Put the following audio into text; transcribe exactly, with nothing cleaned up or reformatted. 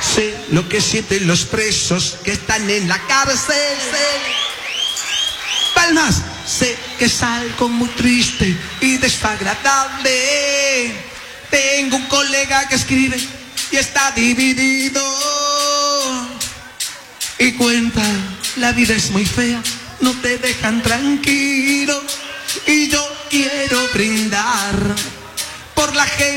Sé lo que sienten los presos que están en la cárcel. Palmas, sé que es algo muy triste y desagradable. Tengo un colega que escribe y está dividido y cuenta, la vida es muy fea, no te dejan tranquilo. Y yo quiero brindar por la gente